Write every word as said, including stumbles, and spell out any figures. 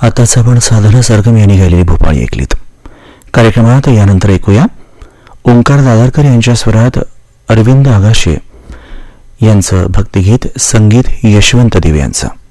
आताच आपण साधना सरगम यांनी गायलेली भोपाळी ऐकलीत. कार्यक्रमात यानंतर ऐकूया ओंकार दादरकर यांच्या स्वरात अरविंद आगाशे यांचं भक्तिगीत, संगीत यशवंत देव यांचं.